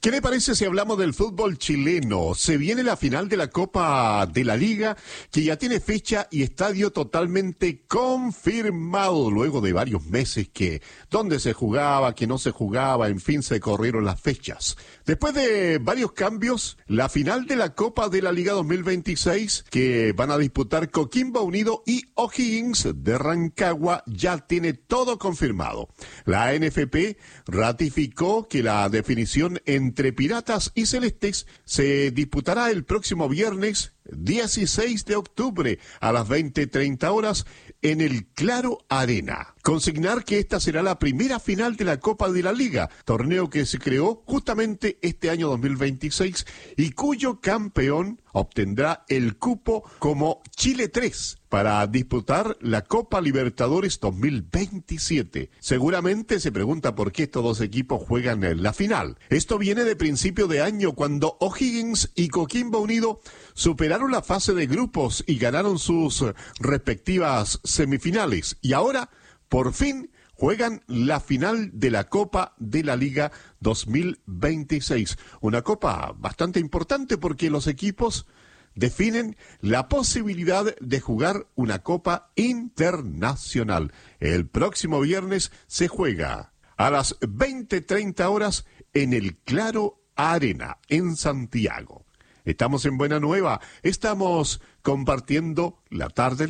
¿Qué le parece si hablamos del fútbol chileno? Se viene la final de la Copa de la Liga, que ya tiene fecha y estadio totalmente confirmado luego de varios meses que dónde se jugaba, que no se jugaba, en fin, se corrieron las fechas. Después de varios cambios, la final de la Copa de la Liga 2026, que van a disputar Coquimbo Unido y O'Higgins de Rancagua, ya tiene todo confirmado. La NFP ratificó que la definición entre Piratas y Celestes se disputará el próximo viernes 16 de octubre a las 20:30 horas en el Claro Arena. Consignar que esta será la primera final de la Copa de la Liga, torneo que se creó justamente este año 2026 y cuyo campeón obtendrá el cupo como Chile 3 para disputar la Copa Libertadores 2027. Seguramente se pregunta por qué estos dos equipos juegan en la final. Esto viene de principio de año cuando O'Higgins y Coquimbo Unido superaron la fase de grupos y ganaron sus respectivas semifinales. Y ahora, por fin, juegan la final de la Copa de la Liga 2026. Una copa bastante importante porque los equipos definen la posibilidad de jugar una Copa Internacional. El próximo viernes se juega a las 20:30 horas en el Claro Arena, en Santiago. Estamos en Buena Nueva, estamos compartiendo la tarde